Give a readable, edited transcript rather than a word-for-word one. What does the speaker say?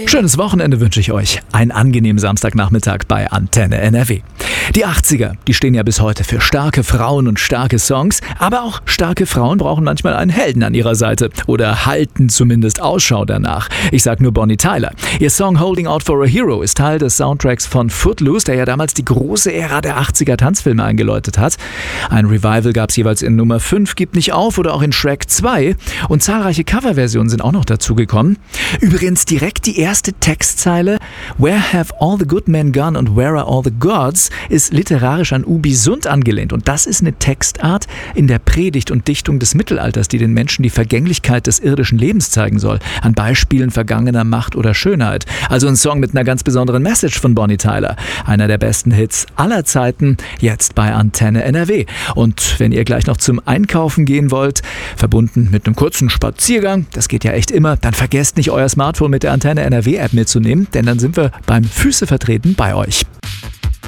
Schönes Wochenende wünsche ich euch. Einen angenehmen Samstagnachmittag bei Antenne NRW. Die 80er, die stehen ja bis heute für starke Frauen und starke Songs, aber auch starke Frauen brauchen manchmal einen Helden an ihrer Seite oder halten zumindest Ausschau danach. Ich sag nur Bonnie Tyler. Ihr Song Holding Out for a Hero ist Teil des Soundtracks von Footloose, der ja damals die große Ära der 80er Tanzfilme eingeläutet hat. Ein Revival gab es jeweils in Nummer 5, Gib nicht auf oder auch in Shrek 2 und zahlreiche Coverversionen sind auch noch dazugekommen. Übrigens direkt die erste Textzeile Where have all the good men gone and where are all the gods ist literarisch an Ubi Sund angelehnt und das ist eine Textart in der Predigt und Dichtung des Mittelalters, die den Menschen die Vergänglichkeit des irdischen Lebens zeigen soll, an Beispielen vergangener Macht oder Schönheit. Also ein Song mit einer ganz besonderen Message von Bonnie Tyler. Einer der besten Hits aller Zeiten, jetzt bei Antenne NRW. Und wenn ihr gleich noch zum Einkaufen gehen wollt, verbunden mit einem kurzen Spaziergang, das geht ja echt immer, dann vergesst nicht euer Smartphone mit der Antenne NRW App mitzunehmen, denn dann sind wir beim Füße vertreten bei euch.